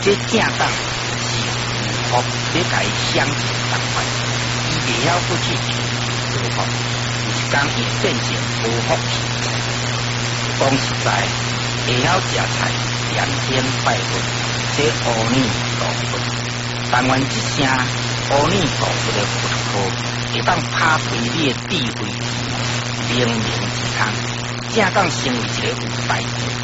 这正当是有福，要甲伊相处同款，伊袂晓不去有福，有一天伊变成无福气。讲实在，会晓食菜，连天拜佛，这阿弥陀佛。但愿一声阿弥陀佛的佛号，会当拍开你的智慧之门，明明一通，正当成为一个有代志